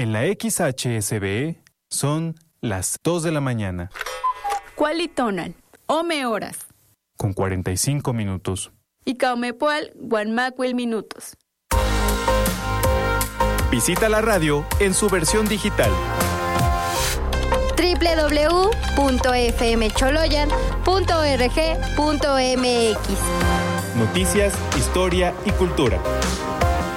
En la XHSB son las 2 de la mañana. Cualitonal, ome horas. Con 45 minutos. Y caumepoal, guanmacuil minutos. Visita la radio en su versión digital. www.fmcholoyan.org.mx. Noticias, historia y cultura.